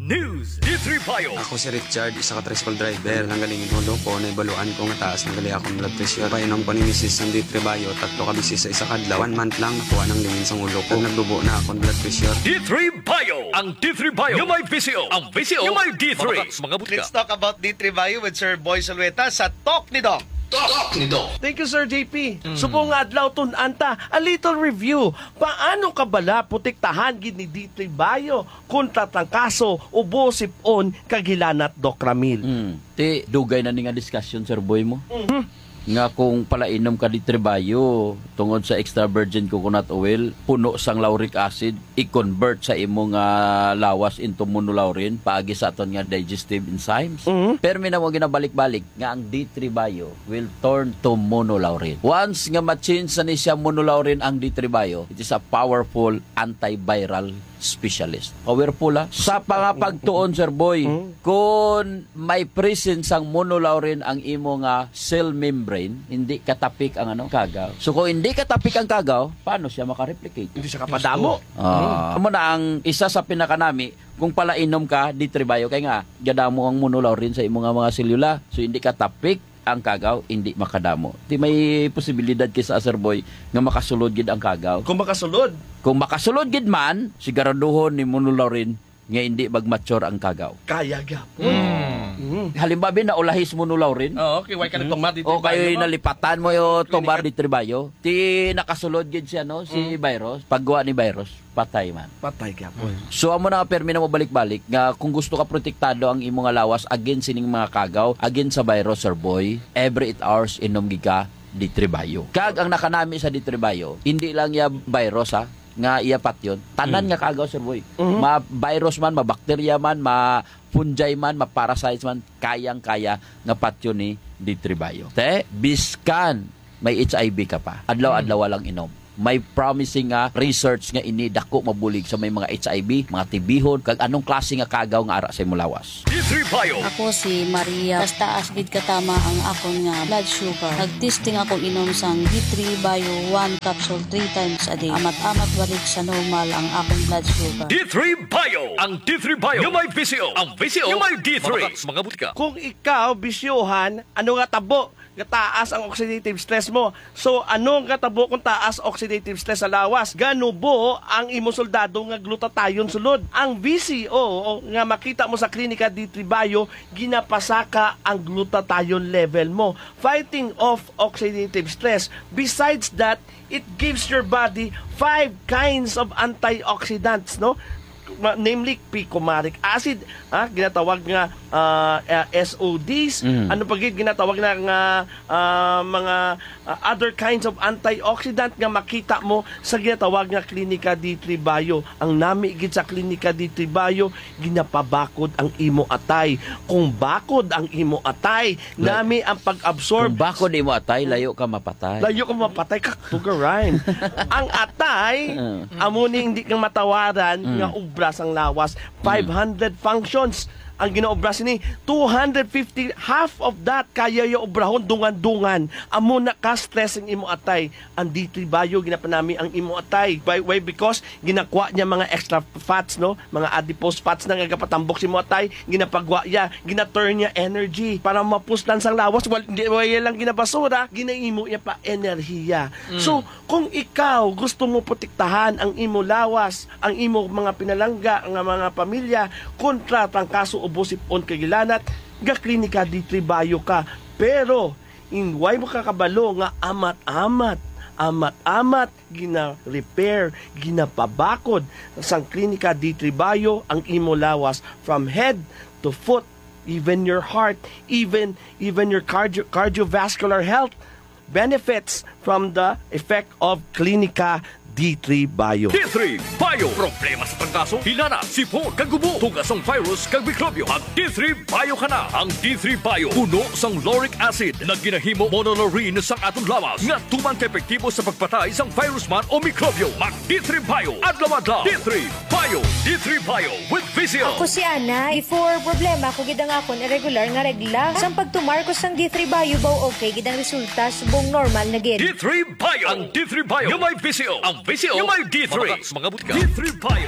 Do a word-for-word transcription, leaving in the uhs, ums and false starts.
News. D three Bio. Ako si Richard, isa ka tricycle driver. Nanggaling inulo ko, naibaluan ko nga taas, nanggali akong blood pressure. Painom ko ni Missus ng D three Bio, tatlo ka bisis sa isa kadlaw. One month lang, nakuha ng lingin sa ulo ko. Nagdubo na akong blood pressure. D three Bio. Ang D three Bio, yung may V C O. Ang V C O, yung may D three. Mga butka. Let's talk about D three Bio with Sir Boy Salweta sa Talk ni Doc. Talk ni Doc. Thank you, Sir J P. Mm. Subong adlaw tun anta, a little review. Paano ka bala putiktahan gid ni D three Bio kontra tangkaso ubo sipon kagilanat Doc Ramil? Mm. Ti dugay na ni nga discussion, Sir Boy mo. Mm-hmm. Nga kung palainom ka di trebayo tungod sa extra virgin coconut oil, puno sang lauric acid, i-convert sa imong uh, lawas into monolaurin paagi sa aton nga digestive enzymes. Mm-hmm. Pero mina mo ginabalik-balik nga ang D three Bio will turn to monolaurin. Once nga ma-change sa ni siya monolaurin ang D three Bio, it is a powerful antiviral specialist. Powerful ha? Sa pangapagtuon, Sir Boy, mm-hmm. kung may presence ang monolaurin ang imo nga cell membrane, hindi katapik ang ano, kagaw. So kung hindi katapik ang kagaw, paano siya makareplicate? Hindi siya kapadamo. Ah, uh, na ang isa sa pinakanami, kung pala inom ka D three Bio, kaya nga, gadamo ang monolaurin sa imo nga mga selula. So hindi katapik ang kagaw, hindi makadamo. Di may posibilidad kisa, Sir Boy, nga makasulod gid ang kagaw. Kung makasulod. Kung makasulod gid man, siguraduhon ni monolaurin nga hindi mag-mature ang kagaw. Kaya gyapon. Mm. Mm. Halimbawa na ulahis monolaurin. Oo, okay, why ka mm. nagtumar dito. O kayo nalipatan mo yung tumbar di Bio. Ti nakasulod gid siya no si mm. virus. Pagwa ni virus, patay man. Patay gyapon. Mm. So amo na permi na mo balik-balik nga kung gusto ka protektado ang imong nga lawas against sining mga kagaw, against sa virus, Sir Boy, every eight hours inom giga D three Bio. Kag ang nakanami sa D three Bio, hindi lang ya virus ha, nga iyapat yun. Tanan mm. nga kagaw, Sir Boy. Mm-hmm. Ma-virus man, ma-bacteria man, ma-fungi man, ma-parasites man, kayang-kaya nga patyo ni D three Bio. Te, biskan may H I V ka pa. Adlaw-adlaw lang inom. May promising nga research nga ini dako mabulig sa may mga H I V, mga tibihon, kag anong klase nga kagaw nga ara sa imong lawas. D three Bio. Ako si Maria. Basta taas gid katama ang akon nga blood sugar. Nagtesting ako inom sang D three Bio one capsule three times a day. Amat-amat balik sa normal ang akong blood sugar. D three Bio. Ang D three Bio, yung may V C O. Ang V C O, yung may D three. Mga butika. Kung ikaw bisyohan, ano nga tabo? Taas ang oxidative stress mo. So, anong katabo kung taas oxidative stress sa lawas? Ganubo ang imo soldado nga glutathione sulod. Ang V C O, o nga makita mo sa klinika D three Bio, ginapasaka ang glutathione level mo, fighting off oxidative stress. Besides that, it gives your body five kinds of antioxidants, no? Namely picomaric acid, ha, ginatawag nga uh, uh, S O Ds, mm. ano pa gid ginatawag na nga uh, mga uh, other kinds of antioxidant nga makita mo sa ginatawag nga klinika D three Bio. Ang nami gid sa klinika D three Bio, ginapabakod ang imo atay. Kung bakod ang imo atay, nami ang pag-absorb. Kung bakod imo atay, layo ka mapatay. Layo ka mapatay ka tugaran. Ang atay, mm. amo ni hindi kang matawaran mm. nga ubra ang lawas, five hundred mm. functions ang ginaobras ni two hundred fifty, half of that kaya yo obrahon dungan-dungan. Amo na ka stressing imo atay. Ang D three Bio ginapanami ang imo atay. Why? Why? Because ginakwa niya mga extra fats, no? Mga adipose fats na nga kapatambok si mo atay, ginapagwa niya, gina-turn niya energy para mapuslan sang lawas. Well, hindi wala lang ginabasura, ginaimo niya pa enerhiya. Mm. So, kung ikaw gusto mo protektahan ang imo lawas, ang imo mga pinalangga, ang mga pamilya kontra tangkaso ubo sipon kagilanat, ga klinika D three Bio ka. Pero in why mo kakabalo nga amat-amat amat-amat gina-repair, ginapabakod sang klinika D three Bio ang imo lawas from head to foot, even your heart, even even your cardio, cardiovascular health benefits from the effect of klinika D three Bio. D three Bio. Problema sa tangkaso, hilana, sipon, kagubo, tugas ang virus, kag mikrobyo. Ang D three Bio ka na. Ang D three Bio, puno sang lauric acid na ginahimo monolaurin sa atong lawas nga tumang epektibo sa pagpatay sang virus man o mikrobyo. Mag D three Bio. Adlaw-adlaw. D three Bio. D three Bio with V C O. Ako si Ana. Before problema, ako gidang akon irregular nga regla. Sang pagtumar ko sang D three Bio baw okay, gidang resulta subong normal na gid. D three Bio. Ang D three Bio, yung may V C O. Ang V C O, yung may D three. Mga butika. D three Bio.